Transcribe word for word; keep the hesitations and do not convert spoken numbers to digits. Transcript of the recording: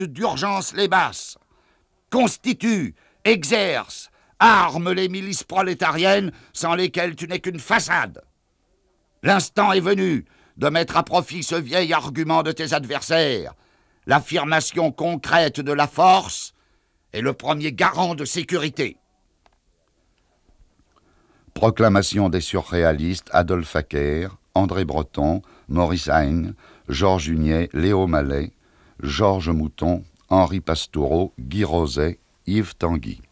d'urgence les basses, constitue, exerce, arme les milices prolétariennes sans lesquelles tu n'es qu'une façade. L'instant est venu de mettre à profit ce vieil argument de tes adversaires. L'affirmation concrète de la force est le premier garant de sécurité. Proclamation des surréalistes Adolphe Acker, André Breton, Maurice Haine, Georges Hunier, Léo Mallet, Georges Mouton, Henri Pastoureau, Guy Roset, Yves Tanguy.